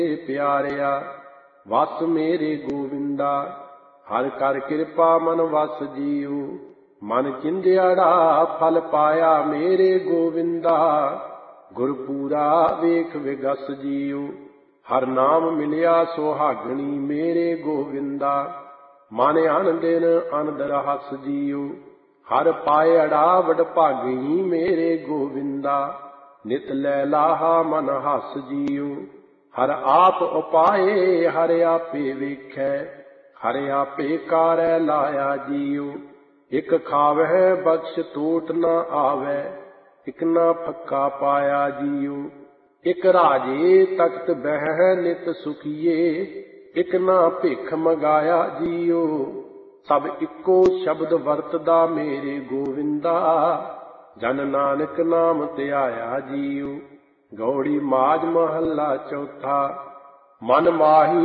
ਪਿਆਰਿਆ। ਵਸ ਮੇਰੇ ਗੋਵਿੰਦਾ ਹਰ ਕਰ ਕਿਰਪਾ ਮਨ ਵਸ ਜੀਉ। ਮਨ ਚਿੰਦਿਆੜਾ ਫਲ ਪਾਇਆ ਮੇਰੇ ਗੋਵਿੰਦਾ। ਗੁਰਪੂਰਾ ਵੇਖ ਵਿਗਸ ਜੀਉ। ਹਰ ਨਾਮ ਮਿਲਿਆ ਸੁਹਾਗਣੀ ਮੇਰੇ ਗੋਵਿੰਦਾ। ਮਨ ਅਨ ਦਿਨ ਅਨਦਰ ਹਸ ਜੀਉ। ਹਰ ਪਾਇੜਾ ਵਡਭਾਗੀ ਮੇਰੇ ਗੋਵਿੰਦਾ। ਨਿਤ ਲੈ ਲਾਹਾ ਮਨ ਹਸ ਜੀਉ। ਹਰ ਆਪ ਉਪਾਏ ਹਰ ਆਪੇ ਵੇਖੈ। ਹਰ ਆਪੇ ਕਾਰੈ ਲਾਇਆ ਜੀਉ। ਇਕ ਖਾਵਹਿ ਬਖਸ਼ ਟੋਟ ਨ ਆਵੈ। ਇਕ ਨਾ ਫੱਕਾ ਪਾਇਆ ਜੀਉ। ਇਕ ਰਾਜੇ ਤਖਤ ਬਹਿ ਨਿਤ ਸੁਖੀਏ। ਇਕ ਨਾ ਭਿਖ ਮੰਗਾਇਆ ਜੀਉ। ਸਭ ਇੱਕੋ ਸ਼ਬਦ ਵਰਤਦਾ ਮੇਰੇ ਗੋਵਿੰਦਾ। ਜਨ ਨਾਨਕ ਨਾਮ ਧਿਆਇਆ ਜੀਉ। ਗੌੜੀ ਮਾਝ ਮਹੱਲਾ ਚੌਥਾ। ਮਨ ਮਾਹੀ